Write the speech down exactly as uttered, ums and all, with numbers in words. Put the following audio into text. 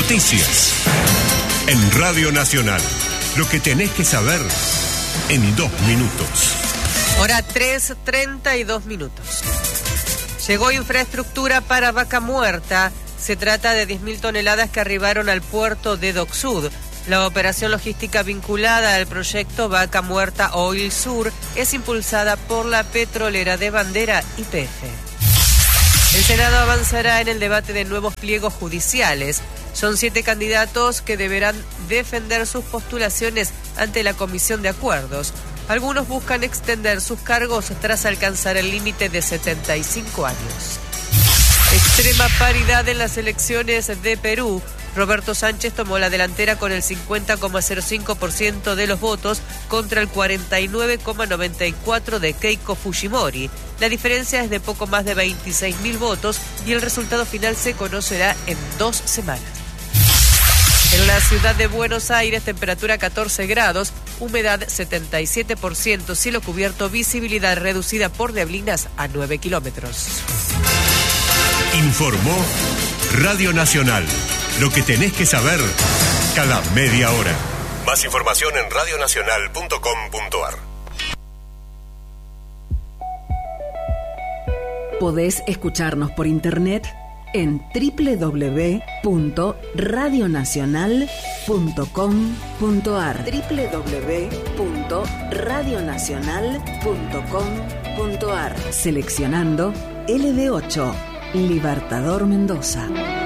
Noticias. En Radio Nacional. Lo que tenés que saber en dos minutos. Hora tres, treinta y dos minutos. Llegó infraestructura para Vaca Muerta. Se trata de diez mil toneladas que arribaron al puerto de Dock Sud. La operación logística vinculada al proyecto Vaca Muerta Oil Sur es impulsada por la petrolera de bandera Y P F. El Senado avanzará en el debate de nuevos pliegos judiciales. Son siete candidatos que deberán defender sus postulaciones ante la Comisión de Acuerdos. Algunos buscan extender sus cargos tras alcanzar el límite de setenta y cinco años. Extrema paridad en las elecciones de Perú. Roberto Sánchez tomó la delantera con el cincuenta coma cero cinco por ciento de los votos contra el cuarenta y nueve coma noventa y cuatro por ciento de Keiko Fujimori. La diferencia es de poco más de veintiséis mil votos y el resultado final se conocerá en dos semanas. En la ciudad de Buenos Aires, temperatura catorce grados, humedad setenta y siete por ciento, cielo cubierto, visibilidad reducida por neblinas a nueve kilómetros. Informó Radio Nacional. Lo que tenés que saber cada media hora. Más información en radio nacional punto com punto a r. Podés escucharnos por internet en doble u doble u doble u punto radio nacional punto com punto a r. doble u doble u doble u punto radio nacional punto com punto a r. Seleccionando L D ocho, Libertador Mendoza.